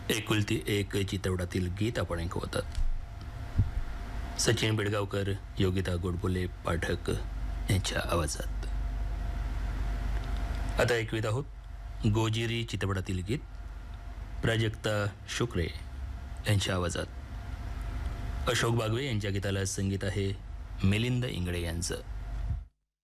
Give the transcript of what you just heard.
एकुलती एक चित्रपटातील गीत आपण ऐकवतात. सचिन बेडगावकर, योगिता गोडबोले पाठक यांच्या आवाजात. आता ऐकवीत आहोत गोजिरी चित्रपटातील गीत प्राजक्ता शुक्रे यांच्या आवाजात. अशोक बागवे यांच्या गीताला संगीत आहे मिलिंद इंगळे यांचं.